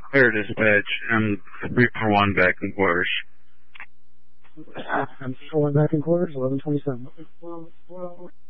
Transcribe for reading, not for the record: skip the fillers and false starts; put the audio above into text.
Air dispatch. I'm 341 back in quarters. I'm 341 back in quarters, 1127.